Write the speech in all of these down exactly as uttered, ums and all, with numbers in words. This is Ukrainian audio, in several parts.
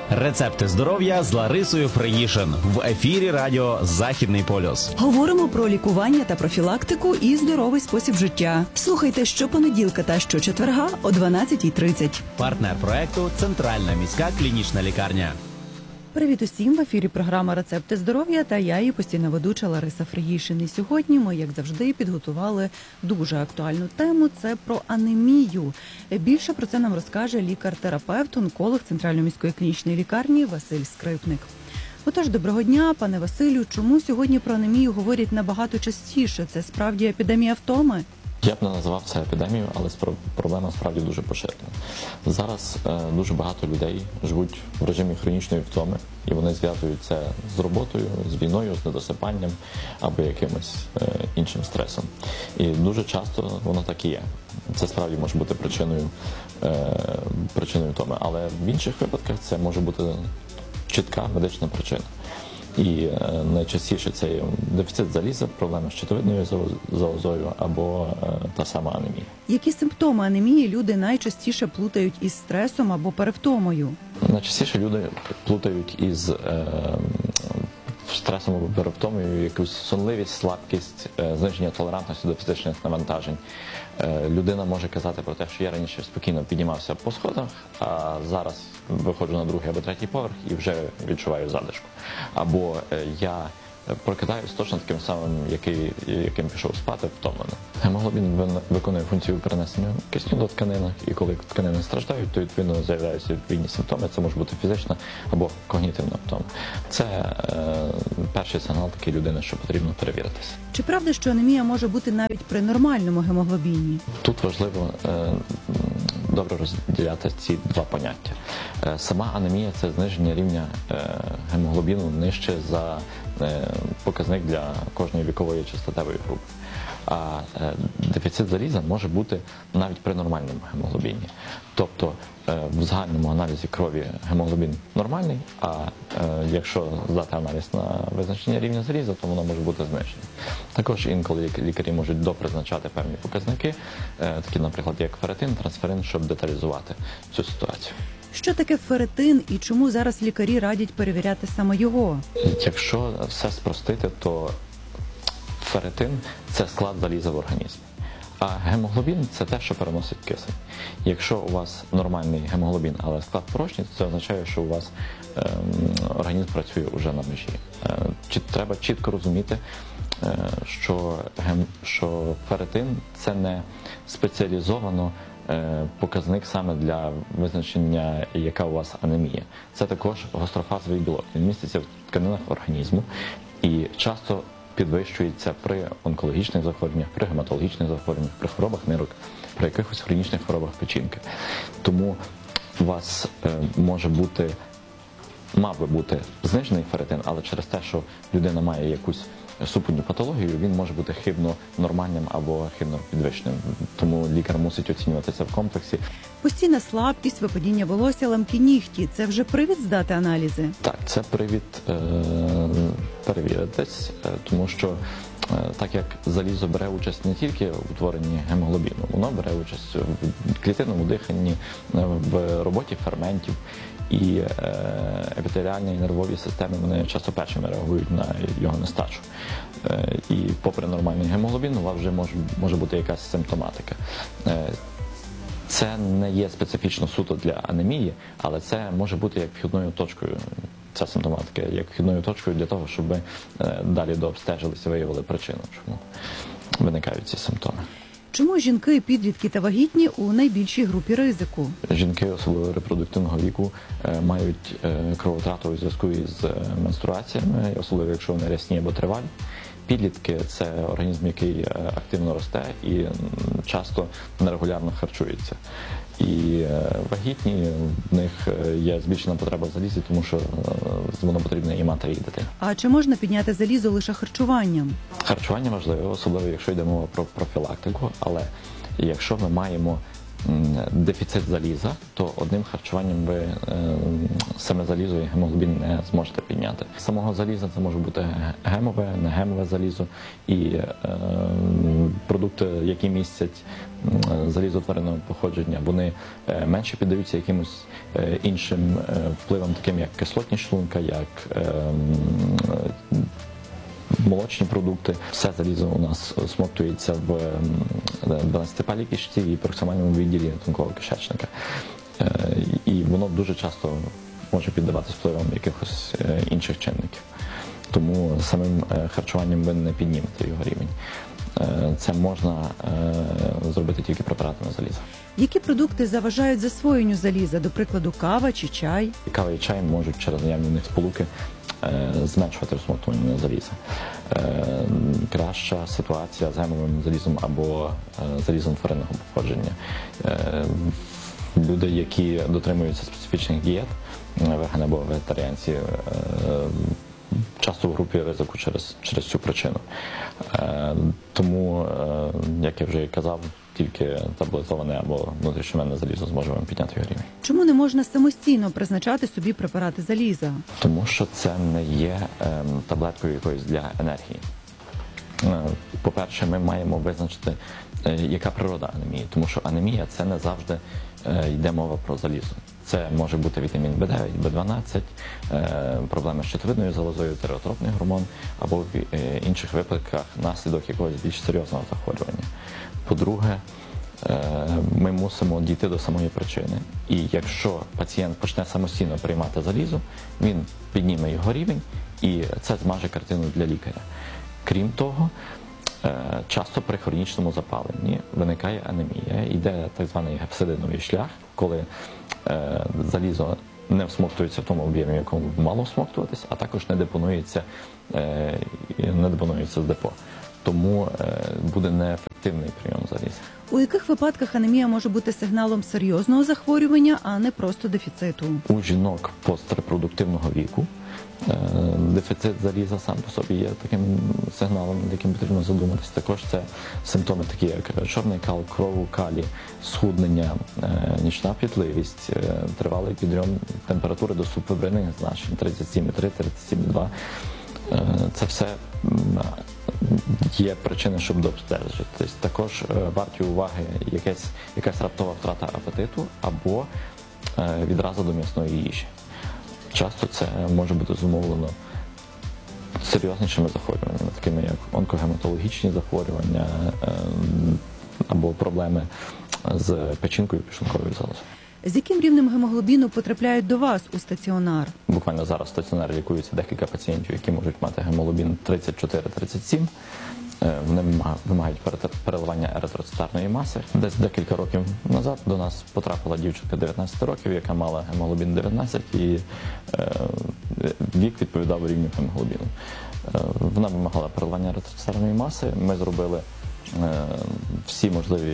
Рецепти здоров'я з Ларисою Фриїшин в ефірі радіо «Західний полюс». Говоримо про лікування та профілактику і здоровий спосіб життя. Слухайте щопонеділка та щочетверга о дванадцятій тридцять. Партнер проекту «Центральна міська клінічна лікарня». Привіт усім! В ефірі програма «Рецепти здоров'я» та я, її постійна ведуча Лариса Фриїшин. І сьогодні ми, як завжди, підготували дуже актуальну тему – це про анемію. Більше про це нам розкаже лікар-терапевт, онколог Центральної міської клінічної лікарні Василь Скрипник. Отож, доброго дня, пане Василю. Чому сьогодні про анемію говорять набагато частіше? Це справді епідемія втоми? Я б не називав це епідемією, але проблема справді дуже поширена. Зараз е, дуже багато людей живуть в режимі хронічної втоми, і вони зв'язують це з роботою, з війною, з недосипанням або якимось е, іншим стресом. І дуже часто воно так і є. Це справді може бути причиною, е, причиною втоми, але в інших випадках це може бути чітка медична причина. І е, найчастіше це є дефіцит заліза, проблеми з щитовидною залозою або е, та сама анемія. Які симптоми анемії люди найчастіше плутають із стресом або перевтомою? Найчастіше люди плутають із е, стресом або перевтомою якусь сонливість, слабкість, е, зниження толерантності до фізичних навантажень. Е, людина може казати про те, що я раніше спокійно піднімався по сходах, а зараз виходжу на другий або третій поверх і вже відчуваю задишку. Або е, я прокидаюсь точно таким самим, який, яким пішов спати, втомлений. Гемоглобін виконує функцію перенесення кисню до тканин, і коли тканини страждають, то відповідно з'являються відповідні симптоми. Це може бути фізична або когнітивна втома. Це е, перший сигнал такої людини, що потрібно перевіритися. Чи правда, що анемія може бути навіть при нормальному гемоглобіні? Тут важливо е, добре розділяти ці два поняття. Е, сама анемія – це зниження рівня е, гемоглобіну нижче за е, показник для кожної вікової чи статевої групи. А е, дефіцит заліза може бути навіть при нормальному гемоглобіні. Тобто е, в загальному аналізі крові гемоглобін нормальний, а е, якщо здати аналіз на визначення рівня заліза, то воно може бути знижене. Також інколи лікарі можуть допризначати певні показники, е, такі, наприклад, як ферритин, трансферин, щоб деталізувати цю ситуацію. Що таке ферритин і чому зараз лікарі радять перевіряти саме його? Якщо все спростити, то ферритин – це склад заліза в організмі, а гемоглобін – це те, що переносить кисень. Якщо у вас нормальний гемоглобін, але склад порожній, то це означає, що у вас ем, організм працює вже на межі. Е, чи, треба чітко розуміти, е, що, гем, що ферритин – це не спеціалізовано показник саме для визначення, яка у вас анемія. Це також гострофазовий білок. Він міститься в тканинах організму і часто підвищується при онкологічних захворюваннях, при гематологічних захворюваннях, при хворобах нирок, при якихось хронічних хворобах печінки. Тому у вас е, може бути, мав би бути знижений ферритин, але через те, що людина має якусь супутню патологію, він може бути хибно нормальним або хибно підвищеним. Тому лікар мусить оцінювати це в комплексі. Постійна слабкість, випадіння волосся, ламкі нігті – це вже привід здати аналізи? Так, це привід е- перевіритись, е тому що е так як залізо бере участь не тільки в утворенні гемоглобіну, воно бере участь в клітинному диханні, в роботі ферментів. І е, епітеріальні і нервові системи, вони часто першими реагують на його нестачу. Е, і попри нормальний гемоглобін, у вас вже може, може бути якась симптоматика. Е, це не є специфічно суто для анемії, але це може бути як вхідною точкою, ця симптоматика, як вхідною точкою для того, щоб ми е, далі дообстежилися, виявили причину, чому виникають ці симптоми. Чому жінки, підлітки та вагітні у найбільшій групі ризику? Жінки, особливо репродуктивного віку, мають кровотрату у зв'язку із менструаціями, особливо якщо вони рясні або тривалі. Підлітки – це організм, який активно росте і часто нерегулярно харчується. І вагітні, в них є збільшена потреба в залізі, тому що воно потрібне і матері, і дитині. А чи можна підняти залізо лише харчуванням? Харчування важливе, особливо якщо йде мова про профілактику, але якщо ми маємо дефіцит заліза, то одним харчуванням ви е, саме залізо і гемоглобін не зможете підняти. Самого заліза це може бути гемове, негемове залізо і е, продукти, які містять залізо тваринного походження, вони е, менше піддаються якимось е, іншим е, впливам, таким як кислотність шлунка, як е, молочні продукти. Все залізо у нас смоктується в дванадцятипалій кишці і проксимальному відділі тонкого кишечника. І воно дуже часто може піддаватися впливам якихось інших чинників. Тому самим харчуванням ви не піднімете його рівень. Це можна зробити тільки препаратами заліза. Які продукти заважають засвоєнню заліза, до прикладу, кава чи чай? Кава і чай можуть через наявні в них сполуки зменшувати розсмоктування заліза. Краща ситуація з гемовим залізом або залізом тваринного походження. Люди, які дотримуються специфічних дієт, вегани або вегетаріанці, часто в групі ризику через, через цю причину. Тому, як я вже і казав, тільки таблетоване або внутрішньовенне залізо зможе вам підняти його рівень. Чому не можна самостійно призначати собі препарати заліза? Тому що це не є ем, таблеткою якоюсь для енергії. Е, По-перше, ми маємо визначити, е, яка природа анемії, тому що анемія – це не завжди е, йде мова про залізо. Це може бути вітамін Б дев'ять, Б дванадцять, е, проблеми з щитовидною залозою, тиреотропний гормон, або в е, інших випадках наслідок якогось більш серйозного захворювання. По-друге, ми мусимо дійти до самої причини. І якщо пацієнт почне самостійно приймати залізо, він підніме його рівень, і це змаже картину для лікаря. Крім того, часто при хронічному запаленні виникає анемія, йде так званий гепсидиновий шлях, коли залізо не всмоктується в тому об'ємі, в якому мало всмоктуватись, а також не депонується, не депонується з депо. Тому буде неефективний прийом заліза. У яких випадках анемія може бути сигналом серйозного захворювання, а не просто дефіциту? У жінок пострепродуктивного віку дефіцит заліза сам по собі є таким сигналом, над яким потрібно задуматися. Також це симптоми такі, як чорний кал, кров у калі, схуднення, нічна пітливість, тривалий підйом температури до субфебрильних значень тридцять сім і три, тридцять сім і два. Це все є причини, щоб дообстежити. Також варті уваги якась, якась раптова втрата апетиту або відразу до м'ясної їжі. Часто це може бути зумовлено серйознішими захворюваннями, такими як онкогематологічні захворювання або проблеми з печінкою і пішлунковою залозою. З яким рівнем гемоглобіну потрапляють до вас у стаціонар? Буквально зараз в стаціонарі лікуються декілька пацієнтів, які можуть мати гемоглобін тридцять чотири тридцять сім. Вони вимагають переливання еритроцитарної маси. Десь декілька років назад до нас потрапила дівчинка дев'ятнадцяти років, яка мала гемоглобін дев'ятнадцять, і вік відповідав рівню гемоглобіну. Вона вимагала переливання еритроцитарної маси. Ми зробили всі можливі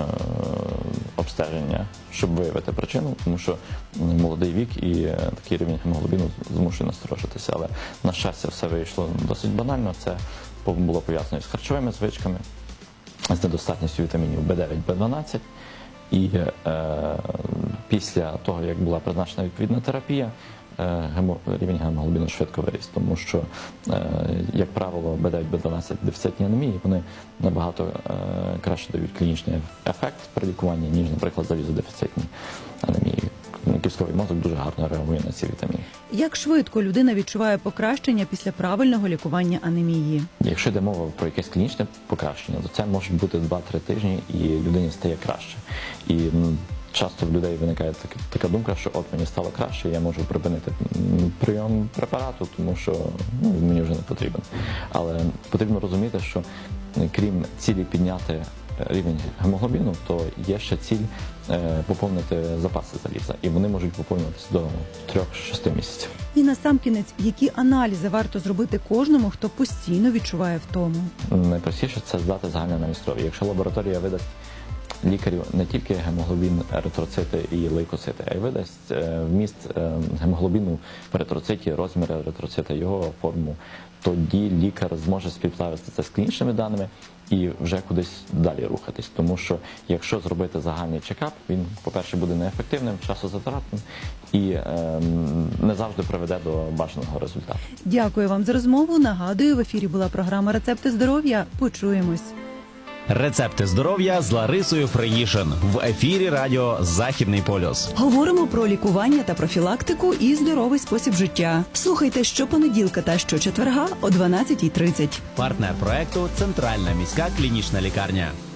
обстеження, щоб виявити причину, тому що молодий вік і такий рівень гемоглобіну змушує насторожитися. Але, на щастя, все вийшло досить банально. Це було пов'язано з харчовими звичками, з недостатністю вітамінів Б дев'ять, Б дванадцять. І е, після того, як була призначена відповідна терапія, е, гемо, рівень гемоглобіну швидко виріс, тому що, е, як правило, Б дев'ять, Б дванадцять дефіцитні анемії, вони набагато е, краще дають клінічний ефект при лікуванні, ніж, наприклад, залізодефіцитні анемії. Кістковий мозок дуже гарно реагує на ці вітаміни. Як швидко людина відчуває покращення після правильного лікування анемії? Якщо йде мова про якесь клінічне покращення, то це може бути два-три тижні і людині стає краще. І ну, часто в людей виникає така, така думка, що от мені стало краще, я можу припинити прийом препарату, тому що ну, він мені вже не потрібен. Але потрібно розуміти, що крім цілі підняти рівень гемоглобіну, то є ще ціль е, поповнити запаси заліза. І вони можуть поповнюватися до трьох-шести місяців. І насамкінець, які аналізи варто зробити кожному, хто постійно відчуває втому? Найпростіше – це здати загальний аналіз крові. Якщо лабораторія видасть лікарю не тільки гемоглобін, еритроцити і лейкоцити, а й видасть е, вміст е, гемоглобіну в еритроциті, розмір еритроцита, його форму. Тоді лікар зможе співставити це з клінічними даними і вже кудись далі рухатись. Тому що якщо зробити загальний чекап, він, по-перше, буде неефективним, часозатратним і е, не завжди приведе до бажаного результату. Дякую вам за розмову. Нагадую, в ефірі була програма «Рецепти здоров'я». Почуємось. Рецепти здоров'я з Ларисою Фреїшин в ефірі радіо Західний полюс. Говоримо про лікування та профілактику і здоровий спосіб життя. Слухайте щопонеділка та щочетверга о дванадцятій тридцять. Партнер проекту Центральна міська клінічна лікарня.